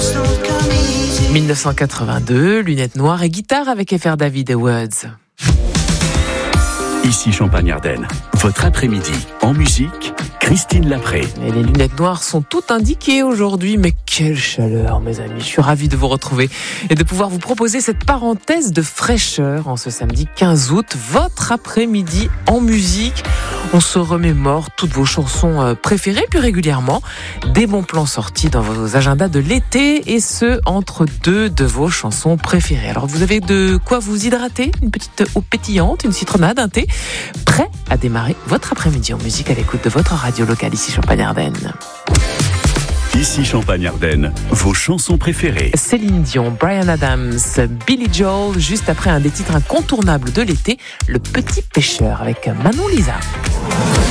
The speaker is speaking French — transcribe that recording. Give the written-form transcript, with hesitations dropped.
1982, lunettes noires et guitare avec FR David et Words. Ici Champagne-Ardenne, votre après-midi en musique, Christine Lapré. Et les lunettes noires sont toutes indiquées aujourd'hui, mais quelle chaleur mes amis, je suis ravie de vous retrouver et de pouvoir vous proposer cette parenthèse de fraîcheur en ce samedi 15 août, votre après-midi en musique. On se remémore toutes vos chansons préférées, puis régulièrement des bons plans sortis dans vos agendas de l'été et ce entre deux de vos chansons préférées. Alors vous avez de quoi vous hydrater, une petite eau pétillante, une citronnade, un thé, prêt à démarrer votre après-midi en musique à l'écoute de votre radio locale ici Champagne-Ardenne. Ici Champagne-Ardenne, vos chansons préférées. Céline Dion, Bryan Adams, Billy Joel, juste après un des titres incontournables de l'été, Le Petit Pêcheur avec Manon Lisa.